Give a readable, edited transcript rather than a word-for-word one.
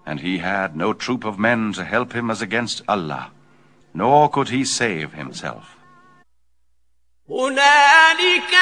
and he had no troop of men to help him as against Allah, nor could he save himself. هنالك